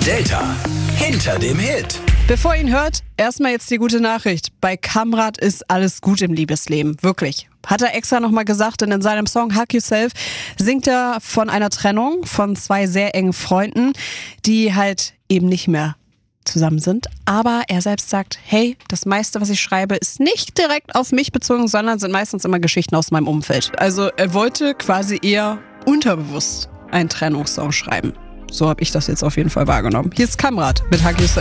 Delta hinter dem Hit. Bevor ihr ihn hört, erstmal jetzt die gute Nachricht. Bei Kamrat ist alles gut im Liebesleben. Wirklich. Hat er extra nochmal gesagt, denn in seinem Song Hug Yourself singt er von einer Trennung von zwei sehr engen Freunden, die halt eben nicht mehr zusammen sind. Aber er selbst sagt, hey, das meiste, was ich schreibe, ist nicht direkt auf mich bezogen, sondern sind meistens immer Geschichten aus meinem Umfeld. Also er wollte quasi eher unterbewusst einen Trennungssong schreiben. So habe ich das jetzt auf jeden Fall wahrgenommen. Hier ist Kamrat mit Hug Yourself.